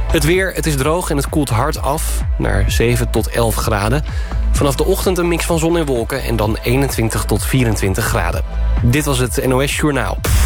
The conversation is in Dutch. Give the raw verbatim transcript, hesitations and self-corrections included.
Het weer, het is droog en het koelt hard af naar zeven tot elf graden. Vanaf de ochtend een mix van zon en wolken en dan eenentwintig tot vierentwintig graden. Dit was het N O S Journaal.